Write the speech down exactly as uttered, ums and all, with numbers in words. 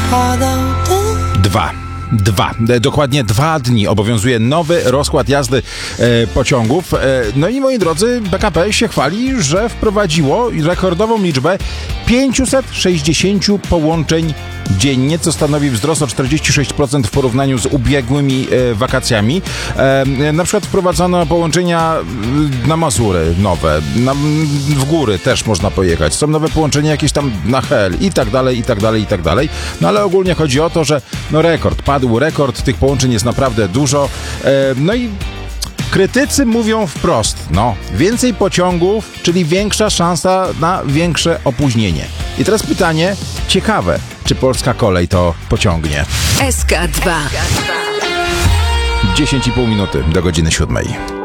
Dwa. Dwa. Dokładnie dwa dni obowiązuje nowy rozkład jazdy e, pociągów. E, no i moi drodzy, B K P się chwali, że wprowadziło rekordową liczbę pięćset sześćdziesiąt połączeń dziennie, co stanowi wzrost o czterdzieści sześć procent w porównaniu z ubiegłymi e, wakacjami. E, na przykład wprowadzono połączenia na Mazury nowe, na, w góry też można pojechać. Są nowe połączenia jakieś tam na Hel i tak dalej, i tak dalej, i tak dalej. No ale ogólnie chodzi o to, że no rekord, padł rekord, tych połączeń jest naprawdę dużo. E, no i krytycy mówią wprost, no, więcej pociągów, czyli większa szansa na większe opóźnienie. I teraz pytanie ciekawe, czy polska kolej to pociągnie? S K dwa. dziesięć i pół minuty do godziny siódmej.